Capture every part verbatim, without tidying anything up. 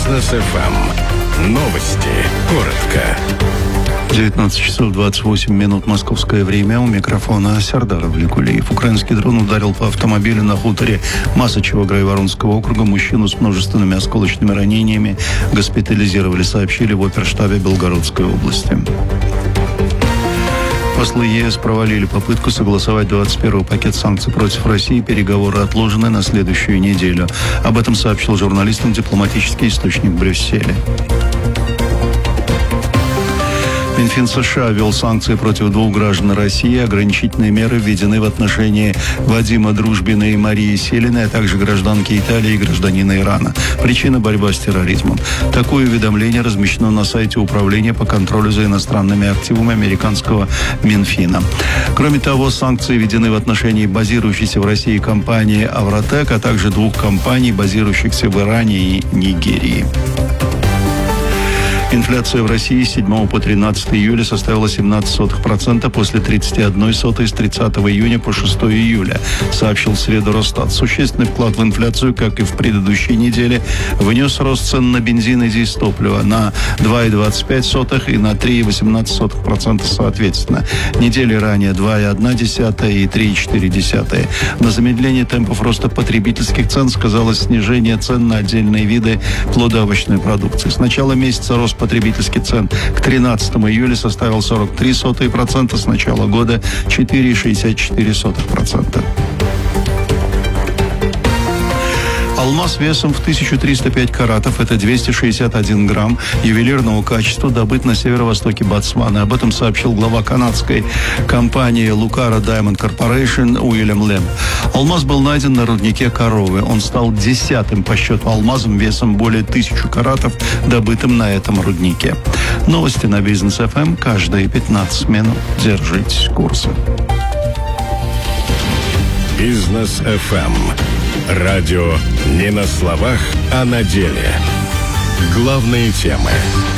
Бизнес эф эм. Новости. Коротко. девятнадцать часов двадцать восемь минут московское время. У микрофона Сардар Авликулиев. Украинский дрон ударил по автомобилю на хуторе Масачева Грайворонского округа. Мужчину с множественными осколочными ранениями госпитализировали, сообщили в оперштабе Белгородской области. Послы ЕС провалили попытку согласовать двадцать первый пакет санкций против России. Переговоры отложены на следующую неделю. Об этом сообщил журналистам дипломатический источник в Брюсселе. Минфин США ввел санкции против двух граждан России. Ограничительные меры введены в отношении Вадима Дружбина и Марии Селиной, а также гражданки Италии и гражданина Ирана. Причина – борьба с терроризмом. Такое уведомление размещено на сайте Управления по контролю за иностранными активами американского Минфина. Кроме того, санкции введены в отношении базирующейся в России компании «Авротек», а также двух компаний, базирующихся в Иране и Нигерии. Инфляция в России с седьмого по тринадцатое июля составила семнадцать сотых процента после тридцать одна сотая с тридцатого июня по шестого июля, сообщил в среду Росстат. Существенный вклад в инфляцию, как и в предыдущей неделе, внес рост цен на бензин и дизтопливо на два целых двадцать пять сотых и на три целых восемнадцать сотых процента соответственно. Недели ранее два целых одна десятая и три целых четыре десятых. На замедление темпов роста потребительских цен сказалось снижение цен на отдельные виды плодоовощной продукции. С начала месяца рост потребительских цен к тринадцатому июля составил сорок три сотых процента, с начала года четыре целых шестьдесят четыре сотых процента. Алмаз весом в тысячу триста пять каратов, это двести шестьдесят один грамм, ювелирного качества, добыт на северо-востоке Ботсваны. Об этом сообщил глава канадской компании Lucara Diamond Corporation Уильям Лем. Алмаз был найден на руднике Коровы. Он стал десятым по счету алмазом весом более тысячи каратов, добытым на этом руднике. Новости на Бизнес эф эм каждые пятнадцать минут. Держитесь курса. Бизнес эф эм. Радио не на словах, а на деле. Главные темы.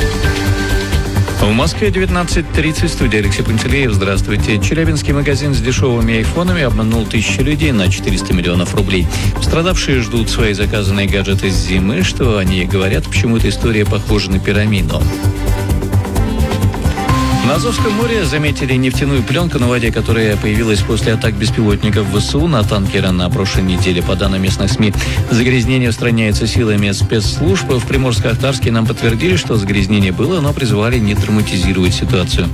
В Москве девятнадцать тридцать, студия Алексей Пантелеев. Здравствуйте. Челябинский магазин с дешевыми айфонами обманул тысячи людей на четыреста миллионов рублей. Пострадавшие ждут свои заказанные гаджеты с зимы. Что они говорят, почему эта история похожа на пирамиду? На Азовском море заметили нефтяную пленку на воде, которая появилась после атак беспилотников ВСУ на танкеры на прошлой неделе. По данным местных СМИ, загрязнение устраняется силами спецслужб. В Приморско-Ахтарске нам подтвердили, что загрязнение было, но призвали не драматизировать ситуацию.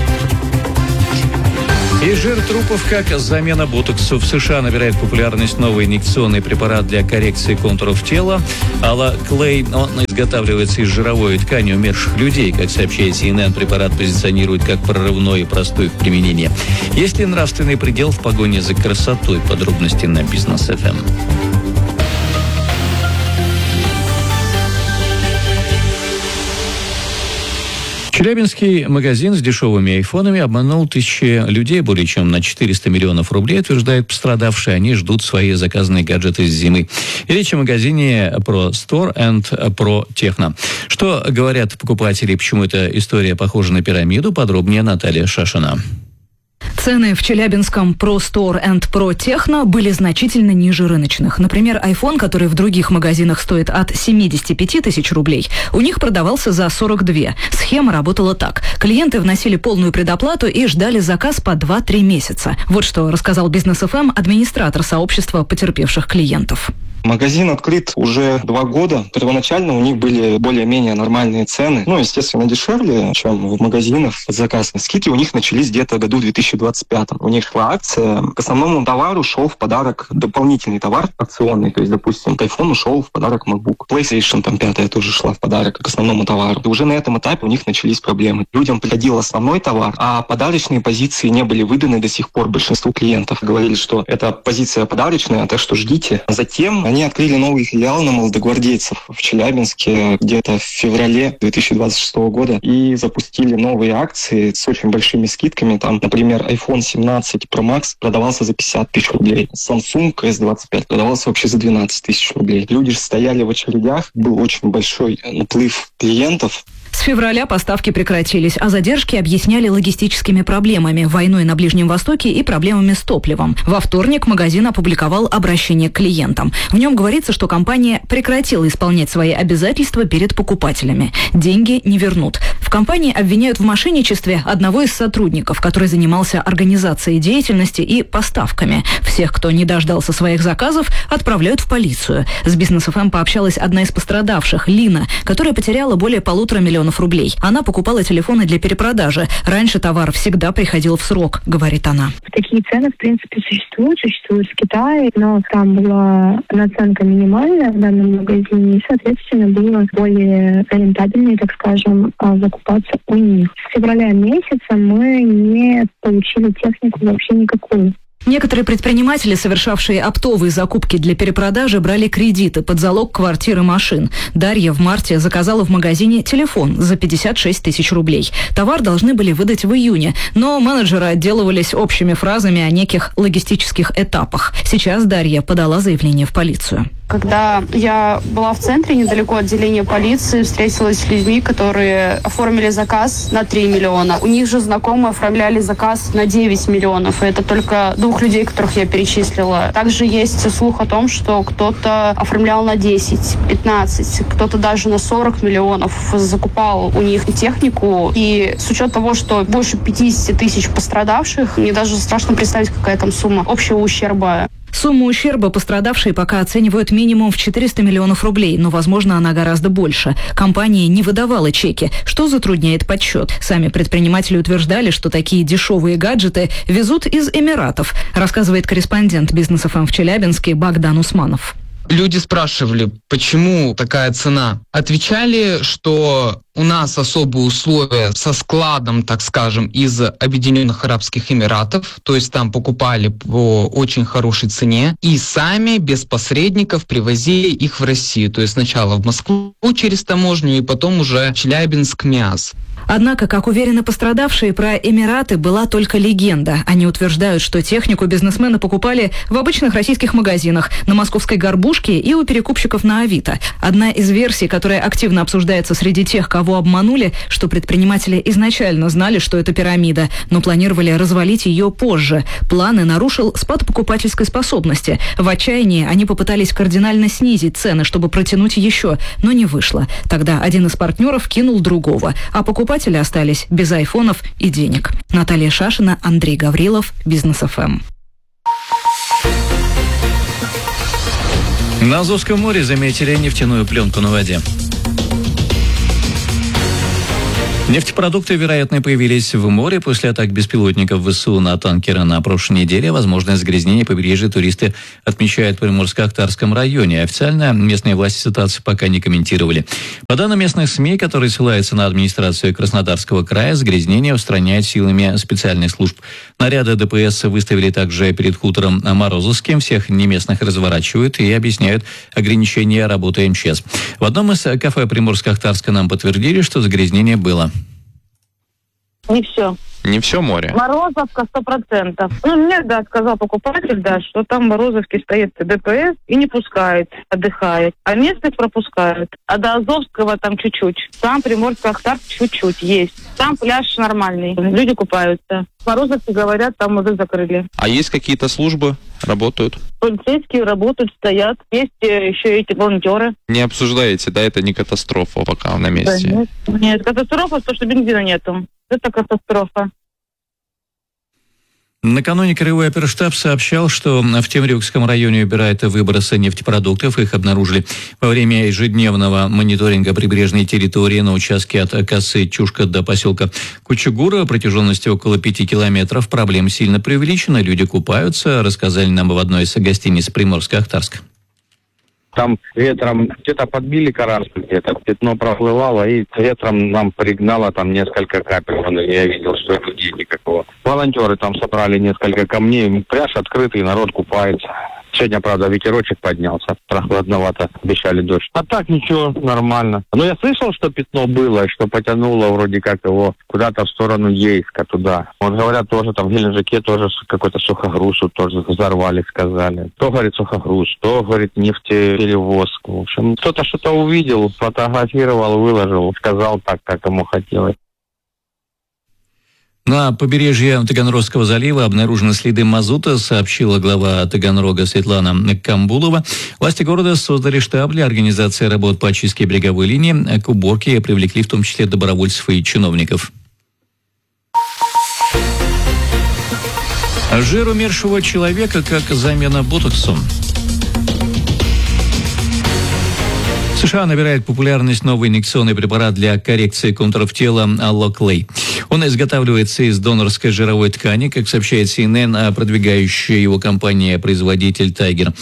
И жир трупов как замена ботоксу. В США набирает популярность новый инъекционный препарат для коррекции контуров тела. Алла Клей, он изготавливается из жировой ткани умерших людей. Как сообщает си эн эн, препарат позиционирует как прорывной и простой в применении. Есть ли нравственный предел в погоне за красотой? Подробности на Бизнес эф эм. Челябинский магазин с дешевыми айфонами обманул тысячи людей, более чем на четыреста миллионов рублей, утверждают пострадавшие. Они ждут свои заказанные гаджеты с зимы. И речь о магазине Pro Store and Pro Techno. Что говорят покупатели, почему эта история похожа на пирамиду, подробнее Наталья Шашина. Цены в челябинском Pro Store and Pro Techno были значительно ниже рыночных. Например, iPhone, который в других магазинах стоит от семьдесят пять тысяч рублей, у них продавался за сорок два. Схема работала так. Клиенты вносили полную предоплату и ждали заказ по два-три месяца. Вот что рассказал Бизнес эф эм администратор сообщества потерпевших клиентов. Магазин открыт уже два года. Первоначально у них были более-менее нормальные цены. Ну, естественно, дешевле, чем в магазинах под заказ. Скидки у них начались где-то в году две тысячи двадцать пятом. У них шла акция. К основному товару шел в подарок дополнительный товар акционный. То есть, допустим, к iPhone шел в подарок MacBook. PlayStation там пятая тоже шла в подарок к основному товару. И уже на этом этапе у них начались проблемы. Людям приходил основной товар, а подарочные позиции не были выданы до сих пор большинству клиентов. Говорили, что это позиция подарочная, так что ждите. Затем они открыли новый филиал на молодогвардейцев в Челябинске где-то в феврале две тысячи двадцать шестого года и запустили новые акции с очень большими скидками. Там, например, iPhone семнадцать Pro Max продавался за пятьдесят тысяч рублей. Samsung эс двадцать пять продавался вообще за двенадцать тысяч рублей. Люди же стояли в очередях, был очень большой наплыв клиентов. С февраля поставки прекратились, а задержки объясняли логистическими проблемами, войной на Ближнем Востоке и проблемами с топливом. Во вторник магазин опубликовал обращение к клиентам. В нем говорится, что компания прекратила исполнять свои обязательства перед покупателями. Деньги не вернут. В компании обвиняют в мошенничестве одного из сотрудников, который занимался организацией деятельности и поставками. Всех, кто не дождался своих заказов, отправляют в полицию. С Бизнес эф эм пообщалась одна из пострадавших, Лина, которая потеряла более полутора миллионов рублей. Она покупала телефоны для перепродажи. Раньше товар всегда приходил в срок, говорит она. Такие цены, в принципе, существуют, существуют в Китае, но там была наценка минимальная в данном магазине, и, соответственно, было более рентабельнее, так скажем, закупаться у них. С февраля месяца мы не получили технику вообще никакую. Некоторые предприниматели, совершавшие оптовые закупки для перепродажи, брали кредиты под залог квартир и машин. Дарья в марте заказала в магазине телефон за пятьдесят шесть тысяч рублей. Товар должны были выдать в июне, но менеджеры отделывались общими фразами о неких логистических этапах. Сейчас Дарья подала заявление в полицию. Когда я была в центре, недалеко от отделения полиции, встретилась с людьми, которые оформили заказ на три миллиона. У них же знакомые оформляли заказ на девять миллионов. И это только двух людей, которых я перечислила. Также есть слух о том, что кто-то оформлял на десять, пятнадцать, кто-то даже на сорок миллионов закупал у них технику. И с учетом того, что больше пятьдесят тысяч пострадавших, мне даже страшно представить, какая там сумма общего ущерба. Сумму ущерба пострадавшие пока оценивают минимум в четыреста миллионов рублей, но, возможно, она гораздо больше. Компания не выдавала чеки, что затрудняет подсчет. Сами предприниматели утверждали, что такие дешевые гаджеты везут из Эмиратов, рассказывает корреспондент Бизнес эф эм в Челябинске Богдан Усманов. Люди спрашивали, почему такая цена. Отвечали, что у нас особые условия со складом, так скажем, из Объединенных Арабских Эмиратов, то есть там покупали по очень хорошей цене, и сами без посредников привозили их в Россию, то есть сначала в Москву через таможню, и потом уже Челябинск, МИАЗ. Однако, как уверены пострадавшие, про Эмираты была только легенда. Они утверждают, что технику бизнесмены покупали в обычных российских магазинах, на московской «Горбушке» и у перекупщиков на Авито. Одна из версий, которая активно обсуждается среди тех, кого обманули, что предприниматели изначально знали, что это пирамида, но планировали развалить ее позже. Планы нарушил спад покупательской способности. В отчаянии они попытались кардинально снизить цены, чтобы протянуть еще, но не вышло. Тогда один из партнеров кинул другого, а покупатели остались без айфонов и денег. Наталья Шашина, Андрей Гаврилов, Бизнес эф эм. На Азовском море заметили нефтяную пленку на воде. Нефтепродукты, вероятно, появились в море после атак беспилотников ВСУ на танкеры на прошлой неделе. Возможное загрязнение побережья туристы отмечают в Приморско-Ахтарском районе. Официально местные власти ситуацию пока не комментировали. По данным местных СМИ, которые ссылаются на администрацию Краснодарского края, загрязнение устраняют силами специальных служб. Наряды ДПС выставили также перед хутором Морозовским. Всех неместных разворачивают и объясняют ограничения работы эм че эс. В одном из кафе Приморско-Ахтарска нам подтвердили, что загрязнение было. Не все. Не все море? Морозовка сто процентов. Ну, мне, да, сказал покупатель, да, что там в Морозовке стоит ДПС и не пускает, отдыхает. А местных пропускают. А до Азовского там чуть-чуть. Там Приморско-Ахтарск чуть-чуть есть. Там пляж нормальный. Люди купаются. В Морозовке, говорят, там уже закрыли. А есть какие-то службы? Работают? Полицейские работают, стоят. Есть еще эти волонтеры. Не обсуждаете, да? Это не катастрофа пока на месте? Да, нет. Нет, катастрофа, то, что бензина нету. Это катастрофа. Накануне Краевой оперштаб сообщал, что в Темрюкском районе убирают выбросы нефтепродуктов. Их обнаружили во время ежедневного мониторинга прибрежной территории на участке от косы Чушка до поселка Кучугура протяженностью около пяти километров. Проблемы сильно преувеличены, люди купаются, рассказали нам в одной из гостиниц Приморско-Ахтарска. Там ветром где-то подбили караску, где-то пятно проплывало, и ветром нам пригнало там несколько капель. Я видел, что людей никакого. Волонтеры там собрали несколько камней. Пляж открытый, народ купается. Сегодня, правда, ветерочек поднялся, прохладновато, обещали дождь. А так ничего, нормально. Но я слышал, что пятно было, что потянуло вроде как его куда-то в сторону Ейска, туда. Вот говорят, тоже там в Геленджике тоже какой-то сухогруз тоже взорвали, сказали. То, говорит, сухогруз, то, говорит, нефтеперевозка. В общем, кто-то что-то увидел, фотографировал, выложил, сказал так, как ему хотелось. На побережье Таганрогского залива обнаружены следы мазута, сообщила глава Таганрога Светлана Камбулова. Власти города создали штаб для организации работ по очистке береговой линии. К уборке привлекли в том числе добровольцев и чиновников. Жир умершего человека как замена ботоксу. В США набирает популярность новый инъекционный препарат для коррекции контуров тела Аллоклей. Он изготавливается из донорской жировой ткани, как сообщает си эн эн, продвигающая его компания-производитель Tiger.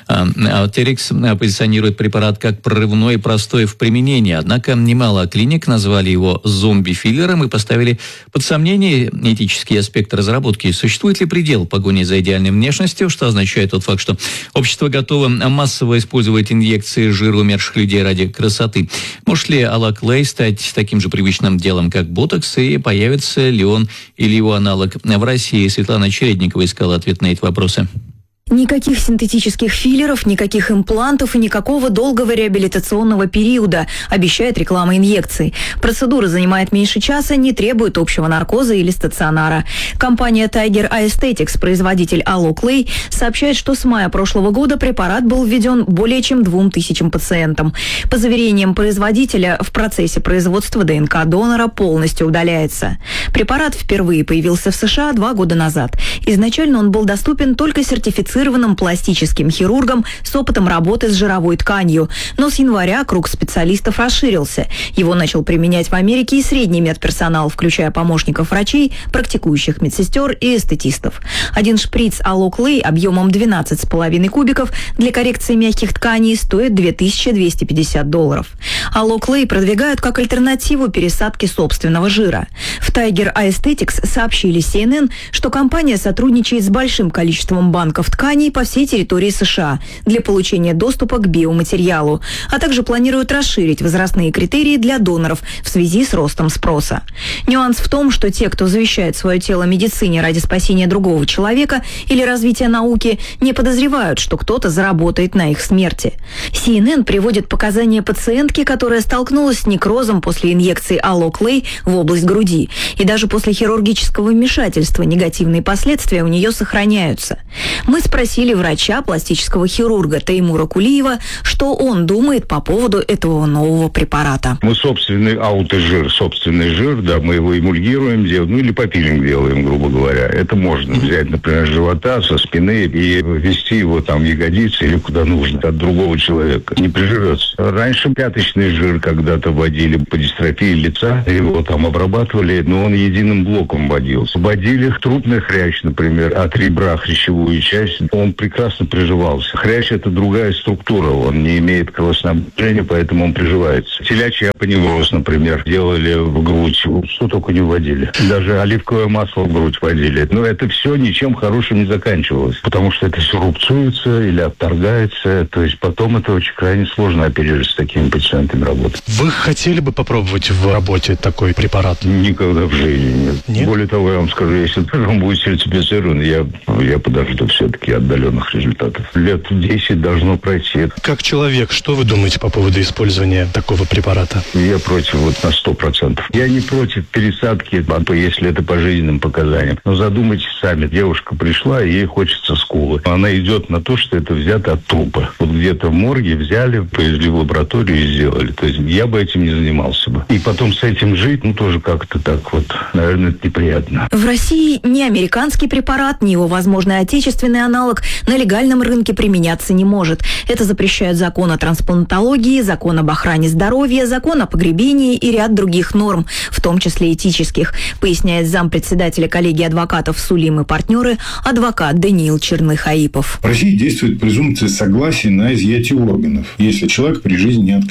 Артерикс позиционирует препарат как прорывной и простой в применении, однако немало клиник назвали его зомби-филлером и поставили под сомнение этический аспект разработки. Существует ли предел погони за идеальной внешностью, что означает тот факт, что общество готово массово использовать инъекции жира умерших людей ради красоты? Может ли Аллоклей стать таким же привычным делом, как ботокс, и появится ли он или его аналог в России? Светлана Чередникова искала ответ на эти вопросы. Никаких синтетических филлеров, никаких имплантов и никакого долгого реабилитационного периода, обещает реклама инъекций. Процедура занимает меньше часа, не требует общего наркоза или стационара. Компания Tiger Aesthetics, производитель Allo-Clay, сообщает, что с мая прошлого года препарат был введен более чем двум тысячам пациентам. По заверениям производителя, в процессе производства ДНК донора полностью удаляется. Препарат впервые появился в США два года назад. Изначально он был доступен только сертифицированным пластическим хирургом с опытом работы с жировой тканью. Но с января круг специалистов расширился. Его начал применять в Америке и средний медперсонал, включая помощников врачей, практикующих медсестер и эстетистов. Один шприц Allo-Clay объемом двенадцать с половиной кубиков для коррекции мягких тканей стоит две тысячи двести пятьдесят долларов. Allo-Clay продвигают как альтернативу пересадке собственного жира. В Tiger Aesthetics сообщили си эн эн, что компания сотрудничает с большим количеством банков тканей по всей территории США для получения доступа к биоматериалу, а также планируют расширить возрастные критерии для доноров в связи с ростом спроса. Нюанс в том, что те, кто завещает свое тело медицине ради спасения другого человека или развития науки, не подозревают, что кто-то заработает на их смерти. си эн эн приводит показания пациентки, которая столкнулась с некрозом после инъекции Allo-Clay в область груди. И даже после хирургического вмешательства негативные последствия у нее сохраняются. Мы спросили врача, пластического хирурга Теймура Кулиева, что он думает по поводу этого нового препарата. Мы собственный аутожир, собственный жир, да, мы его эмульгируем, делаем, ну или попилинг делаем, грубо говоря. Это можно взять, например, с живота, со спины и ввести его там в ягодицы или куда нужно от другого человека. Не приживется. Раньше пяточный жир когда-то вводили по дистрофии лица, его там обрабатывали, но он единым блоком вводился. Вводили трупный хрящ, например, от ребра хрящевую часть, он прекрасно приживался. Хрящ – это другая структура, он не имеет кровоснабжения, поэтому он приживается. Телячий апоневроз, например, делали в грудь, что только не вводили. Даже оливковое масло в грудь вводили. Но это все ничем хорошим не заканчивалось, потому что это все рубцуется или отторгается, то есть потом это очень крайне сложно оперировать с такими пациентами работать. Вы хотели бы попробовать в работе такой препарат? Никогда в жизни нет. Нет? Более того, я вам скажу, если он будет сертифицирован, я, я подожду все-таки отдаленных результатов. Лет десять должно пройти. Как человек, что вы думаете по поводу использования такого препарата? Я против вот на сто процентов. Я не против пересадки, если это по жизненным показаниям. Но задумайтесь сами. Девушка пришла, и ей хочется скулы. Она идет на то, что это взято от трупа. Вот где-то в морге взяли, повезли в лабораторию и сделали. То есть я бы этим не занимался бы. И потом с этим жить, ну тоже как-то так вот, наверное, это неприятно. В России ни американский препарат, ни его возможный отечественный аналог на легальном рынке применяться не может. Это запрещают закон о трансплантологии, закон об охране здоровья, закон о погребении и ряд других норм, в том числе этических, поясняет зампредседателя коллегии адвокатов «Сулим и партнеры» адвокат Даниил Черных-Аипов. В России действует презумпция согласия на изъятие органов, если человек при жизни не отказался.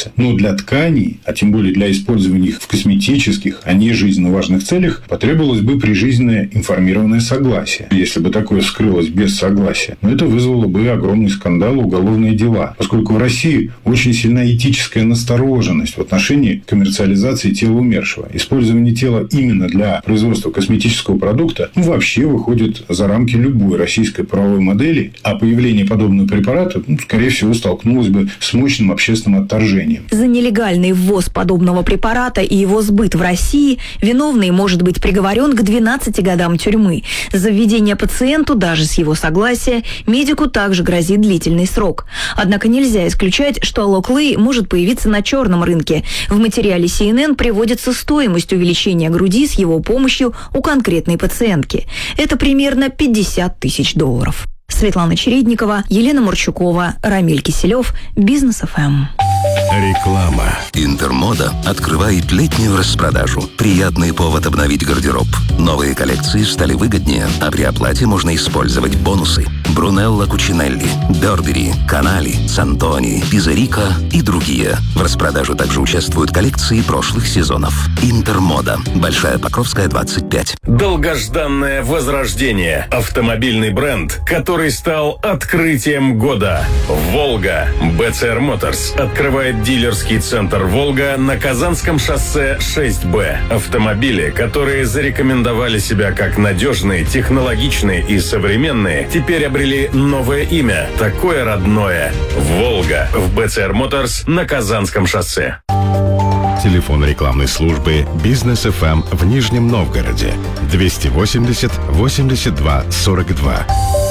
является. Но для тканей, а тем более для использования их в косметических, а не жизненно важных целях, потребовалось бы прижизненное информированное согласие. Если бы такое вскрылось без согласия, но это вызвало бы огромный скандал и уголовные дела, поскольку в России очень сильна этическая настороженность в отношении коммерциализации тела умершего. Использование тела именно для производства косметического продукта ну, вообще выходит за рамки любой российской правовой модели, а появление подобного препарата, ну, скорее всего, столкнулось бы с мощным общественным отторжением. За нелегальный ввоз подобного препарата и его сбыт в России виновный может быть приговорен к двенадцати годам тюрьмы. За введение пациенту, даже с его согласия, медику также грозит длительный срок. Однако нельзя исключать, что Алоклей может появиться на черном рынке. В материале си эн эн приводится стоимость увеличения груди с его помощью у конкретной пациентки. Это примерно пятьдесят тысяч долларов. Светлана Чередникова, Елена Мурчукова, Рамиль Киселев, Бизнес эф эм. Реклама. Интермода открывает летнюю распродажу. Приятный повод обновить гардероб. Новые коллекции стали выгоднее, а при оплате можно использовать бонусы. Брунелло Кучинелли, Бербери, Канали, Сантони, Пизерика и другие. В распродаже также участвуют коллекции прошлых сезонов. Интермода. Большая Покровская, двадцать пять. Долгожданное возрождение. Автомобильный бренд, который стал открытием года. «Волга». бэ цэ эр Motors открывает дилерский центр «Волга» на Казанском шоссе шесть бэ. Автомобили, которые зарекомендовали себя как надежные, технологичные и современные, теперь обрели новое имя, такое родное. «Волга» в бэ цэ эр Motors на Казанском шоссе. Телефон рекламной службы «Бизнес эф эм» в Нижнем Новгороде. двести восемьдесят восемьдесят два сорок два.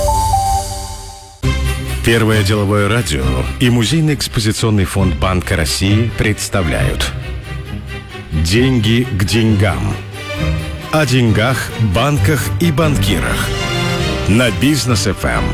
Первое деловое радио и Музейный экспозиционный фонд Банка России представляют «Деньги к деньгам». О деньгах, банках и банкирах. На Бизнес эф эм.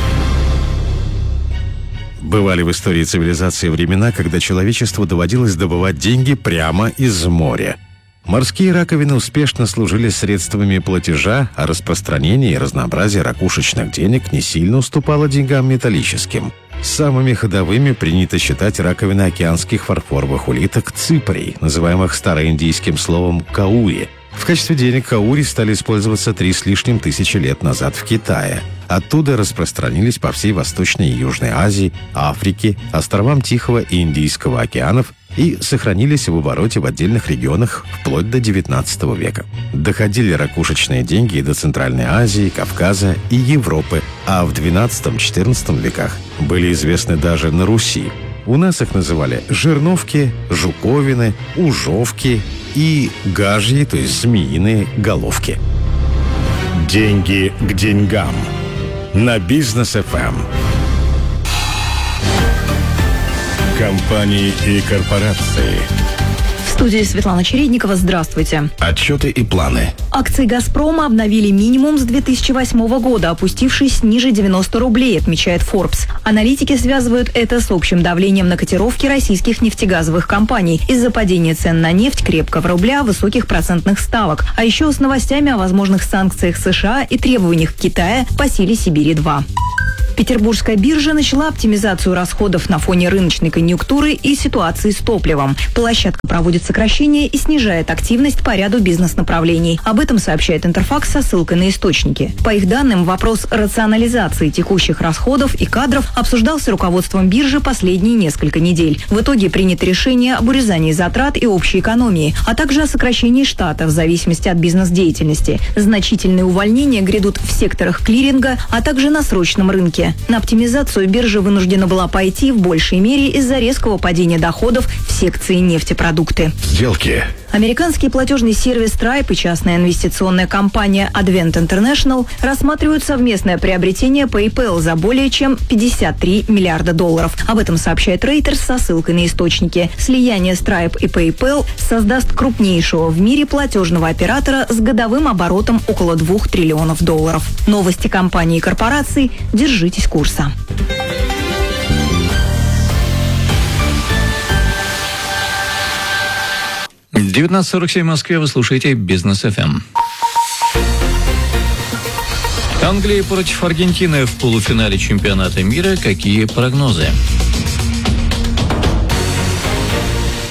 Бывали в истории цивилизации времена, когда человечеству доводилось добывать деньги прямо из моря. Морские раковины успешно служили средствами платежа, а распространение и разнообразие ракушечных денег не сильно уступало деньгам металлическим. Самыми ходовыми принято считать раковины океанских фарфоровых улиток ципрей, называемых староиндийским словом «каури». В качестве денег каури стали использоваться три с лишним тысячи лет назад в Китае. Оттуда распространились по всей Восточной и Южной Азии, Африке, островам Тихого и Индийского океанов и сохранились в обороте в отдельных регионах вплоть до девятнадцатого века. Доходили ракушечные деньги и до Центральной Азии, Кавказа и Европы, а в двенадцатом-четырнадцатом веках были известны даже на Руси. У нас их называли жерновки, жуковины, ужовки и гажьи, то есть змеиные головки. Деньги к деньгам. На Бизнес эф эм. Компании и корпорации. В студии Светлана Чередникова. Здравствуйте. Отчеты и планы. Акции «Газпрома» обновили минимум с две тысячи восьмого года, опустившись ниже девяноста рублей, отмечает Forbes. Аналитики связывают это с общим давлением на котировки российских нефтегазовых компаний из-за падения цен на нефть, крепкого рубля, высоких процентных ставок, а еще с новостями о возможных санкциях США и требованиях Китая по силе Сибири-два. Петербургская биржа начала оптимизацию расходов на фоне рыночной конъюнктуры и ситуации с топливом. Площадка проводит сокращения и снижает активность по ряду бизнес-направлений. Об этом сообщает Интерфакс со ссылкой на источники. По их данным, вопрос рационализации текущих расходов и кадров обсуждался руководством биржи последние несколько недель. В итоге принято решение об урезании затрат и общей экономии, а также о сокращении штата в зависимости от бизнес-деятельности. Значительные увольнения грядут в секторах клиринга, а также на срочном рынке. На оптимизацию биржа вынуждена была пойти в большей мере из-за резкого падения доходов в секции нефтепродукты. Сделки. Американский платежный сервис Stripe и частная инвестиционная компания Advent International рассматривают совместное приобретение PayPal за более чем пятьдесят три миллиарда долларов. Об этом сообщает Reuters со ссылкой на источники. Слияние Stripe и PayPal создаст крупнейшего в мире платежного оператора с годовым оборотом около двух триллионов долларов. Новости компании и корпораций. Держитесь курса. девятнадцать сорок семь в Москве. Вы слушаете Бизнес эф эм. Англия против Аргентины в полуфинале чемпионата мира. Какие прогнозы?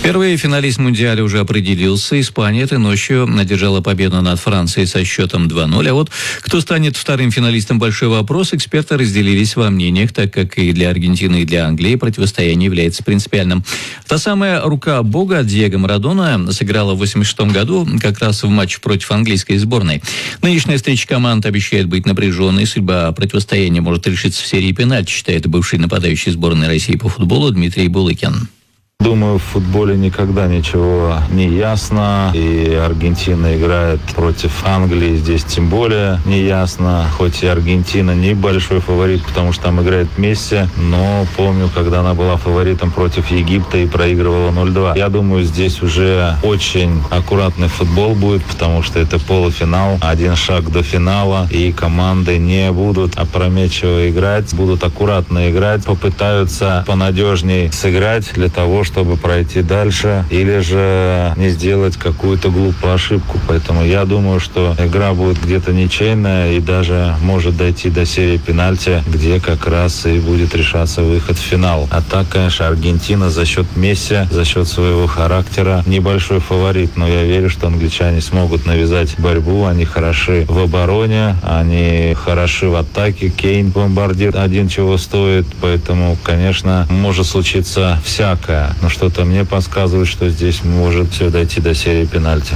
Первый финалист Мундиаля уже определился. Испания этой ночью одержала победу над Францией со счетом два ноль. А вот кто станет вторым финалистом — большой вопрос. Эксперты разделились во мнениях, так как и для Аргентины, и для Англии противостояние является принципиальным. Та самая рука бога Диего Марадона сыграла в восемьдесят шестом году как раз в матче против английской сборной. Нынешняя встреча команд обещает быть напряженной. Судьба противостояния может решиться в серии пенальти, считает бывший нападающий сборной России по футболу Дмитрий Булыкин. Думаю, в футболе никогда ничего не ясно. И Аргентина играет против Англии, здесь тем более не ясно. Хоть и Аргентина небольшой фаворит, потому что там играет Месси, но помню, когда она была фаворитом против Египта и проигрывала ноль два. Я думаю, здесь уже очень аккуратный футбол будет, потому что это полуфинал, один шаг до финала, и команды не будут опрометчиво играть, будут аккуратно играть, попытаются понадежней сыграть для того, чтобы чтобы пройти дальше, или же не сделать какую-то глупую ошибку. Поэтому я думаю, что игра будет где-то ничейная и даже может дойти до серии пенальти, где как раз и будет решаться выход в финал. А так, конечно, Аргентина за счет Месси, за счет своего характера небольшой фаворит, но я верю, что англичане смогут навязать борьбу. Они хороши в обороне, они хороши в атаке. Кейн бомбардир один чего стоит, поэтому, конечно, может случиться всякое. Но что-то мне подсказывает, что здесь может все дойти до серии пенальти.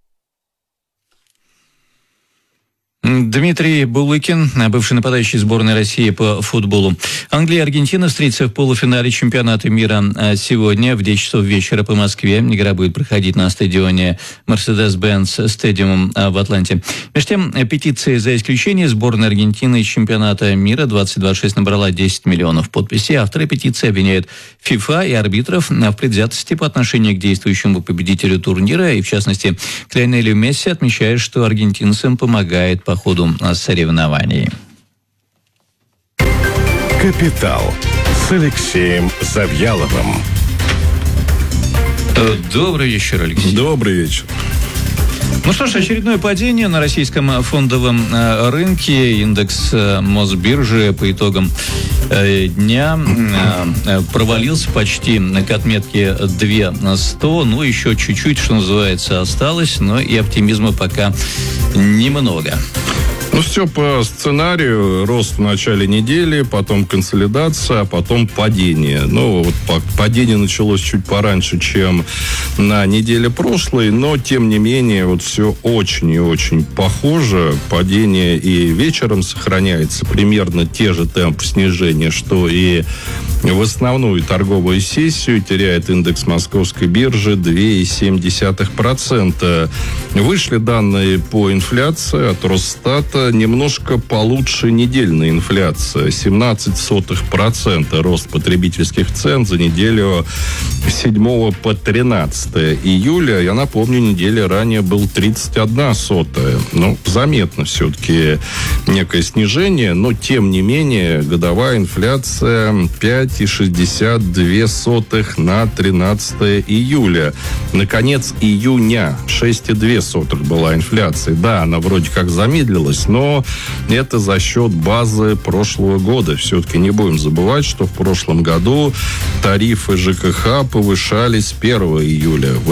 Дмитрий Булыкин, бывший нападающий сборной России по футболу. Англия и Аргентина встретятся в полуфинале чемпионата мира сегодня в десять часов вечера по Москве. Игра будет проходить на стадионе Mercedes-Benz Stadium в Атланте. Между тем, петиция за исключение сборной Аргентины из чемпионата мира двадцать двадцать шесть набрала десять миллионов подписей. Авторы петиции обвиняют FIFA и арбитров в предвзятости по отношению к действующему победителю турнира. И, в частности, к Лионелю Месси отмечает, что аргентинцам помогает по ходу соревнований. «Капитал» с Алексеем Завьяловым. Добрый вечер, Алексей. Добрый вечер. Ну что ж, очередное падение на российском фондовом э, рынке. Индекс э, Мосбиржи по итогам э, дня э, провалился почти к отметке две сто. Ну, еще чуть-чуть, что называется, осталось, но и оптимизма пока немного. Ну, все по сценарию. Рост в начале недели, потом консолидация, а потом падение. Ну, вот падение началось чуть пораньше, чем на неделе прошлой, но, тем не менее, вот все очень и очень похоже. Падение и вечером сохраняется примерно те же темпы снижения, что и в основную торговую сессию. Теряет индекс Московской биржи два целых семь десятых процента. Вышли данные по инфляции от Росстата. Немножко получше недельная инфляция. семнадцать сотых процента рост потребительских цен за неделю с седьмого по тринадцатое июля. Я напомню, неделя ранее был тридцать одна сотая. Ну, заметно все-таки некое снижение, но, тем не менее, годовая инфляция пять целых шестьдесят две сотых на тринадцатое июля. Наконец, июня шесть целых две сотых была инфляция. Да, она вроде как замедлилась, но это за счет базы прошлого года. Все-таки не будем забывать, что в прошлом году тарифы ЖКХ повышались с первого июля.